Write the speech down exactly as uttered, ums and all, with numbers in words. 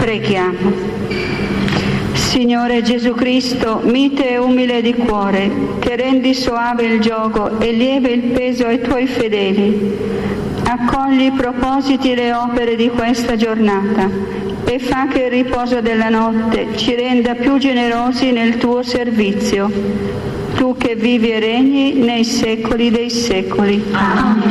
Preghiamo. Signore Gesù Cristo, mite e umile di cuore, che rendi soave il giogo e lieve il peso ai Tuoi fedeli, accogli i propositi e le opere di questa giornata e fa che il riposo della notte ci renda più generosi nel Tuo servizio. Tu che vivi e regni nei secoli dei secoli. Amen.